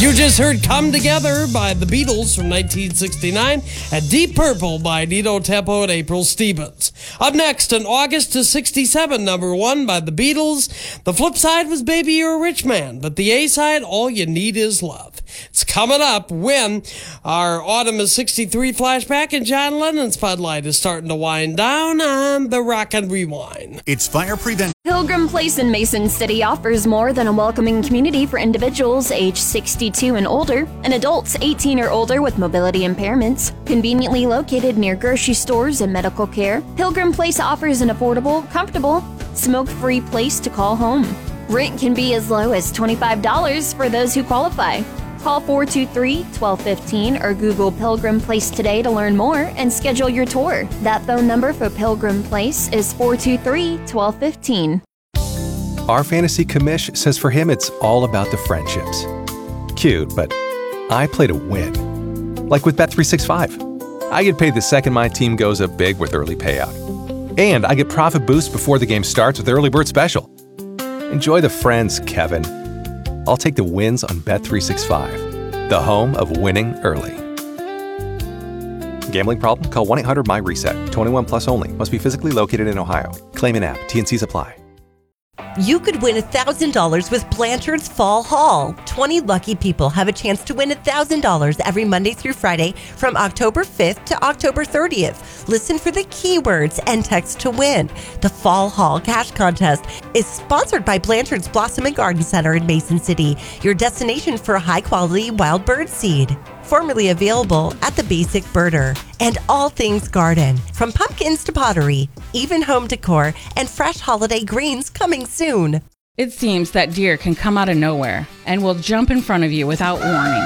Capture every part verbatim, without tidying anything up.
You just heard Come Together by the Beatles from nineteen sixty-nine and Deep Purple by Nino Tempo and April Stevens. Up next, in August of sixty-seven, number one by the Beatles. The flip side was Baby You're a Rich Man, but the A side, All You Need Is Love. It's coming up when our Autumn of sixty-three flashback and John Lennon spotlight is starting to wind down on the Rock and Rewind. It's fire prevention. Pilgrim Place in Mason City offers more than a welcoming community for individuals age sixty-two and older and adults eighteen or older with mobility impairments. Conveniently located near grocery stores and medical care, Pilgrim Place offers an affordable, comfortable, smoke-free place to call home. Rent can be as low as twenty-five dollars for those who qualify. Call four two three, one two one five or Google Pilgrim Place today to learn more and schedule your tour. That phone number for Pilgrim Place is four two three, one two one five. Our fantasy commish says for him it's all about the friendships. Cute, but I play to win. Like with Bet three sixty-five. I get paid the second my team goes up big with early payout. And I get profit boost before the game starts with Early Bird Special. Enjoy the friends, Kevin. I'll take the wins on Bet three sixty-five, the home of winning early. Gambling problem? Call one eight hundred M Y reset. twenty-one plus only. Must be physically located in Ohio. Claim in app. T N Cs apply. You could win one thousand dollars with Blanchard's Fall Haul. twenty lucky people have a chance to win one thousand dollars every Monday through Friday from October fifth to October thirtieth. Listen for the keywords and text to win. The Fall Haul Cash Contest is sponsored by Blanchard's Blossom and Garden Center in Mason City, your destination for high-quality wild bird seed. Formerly available at the Basic Birder. And all things garden, from pumpkins to pottery, even home decor, and fresh holiday greens coming soon. It seems that deer can come out of nowhere and will jump in front of you without warning.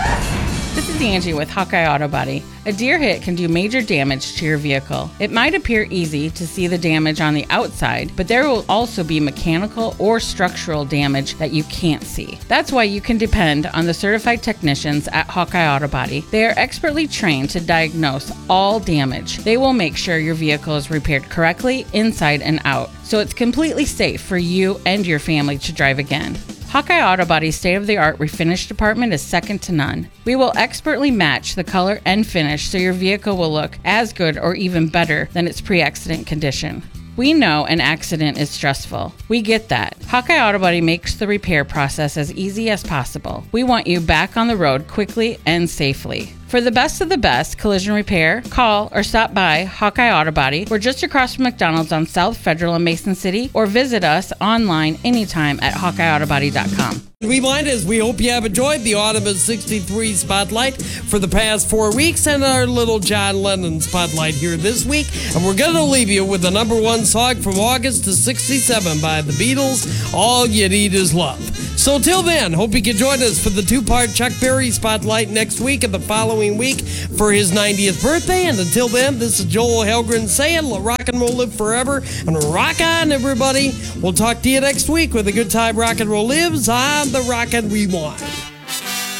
This is Angie with Hawkeye Auto Body. A deer hit can do major damage to your vehicle. It might appear easy to see the damage on the outside, but there will also be mechanical or structural damage that you can't see. That's why you can depend on the certified technicians at Hawkeye Auto Body. They are expertly trained to diagnose all damage. They will make sure your vehicle is repaired correctly inside and out, so it's completely safe for you and your family to drive again. Hawkeye Auto Body's state-of-the-art refinish department is second to none. We will expertly match the color and finish so your vehicle will look as good or even better than its pre-accident condition. We know an accident is stressful. We get that. Hawkeye Auto Body makes the repair process as easy as possible. We want you back on the road quickly and safely. For the best of the best collision repair, call or stop by Hawkeye Auto Body. We're just across from McDonald's on South Federal in Mason City, or visit us online anytime at hawkeye auto body dot com. Rewind is we hope you have enjoyed the Autumn of sixty-three Spotlight for the past four weeks and our little John Lennon Spotlight here this week. And we're going to leave you with the number one song from August of sixty-seven by the Beatles, All You Need Is Love. So till then, hope you can join us for the two-part Chuck Berry Spotlight next week and the following week for his ninetieth birthday. And until then, this is Joel Helgren saying, let rock and roll live forever, and rock on, everybody. We'll talk to you next week with a good time rock and roll lives on the Rock and Rewind.